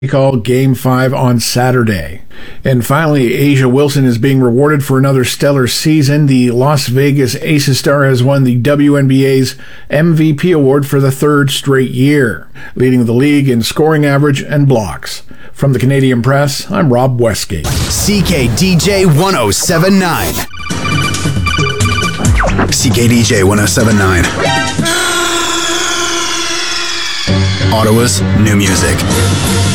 call Game 5 on Saturday. And finally, Asia Wilson is being rewarded for another stellar season. The Las Vegas Aces star has won the WNBA's MVP award for the third straight year, leading the league in scoring average and blocks. From the Canadian Press, I'm Rob Westgate. CKDJ 1079. CKDJ 1079. Ottawa's new music.